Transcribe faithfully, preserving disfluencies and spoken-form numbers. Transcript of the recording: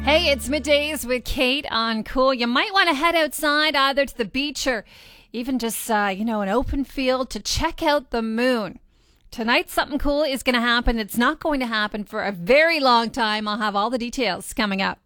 Hey, it's Middays with Kate on Cool. You might want to head outside either to the beach or even just, uh, you know, an open field to check out the moon. Tonight, something cool is going to happen. It's not going to happen for a very long time. I'll have all the details coming up.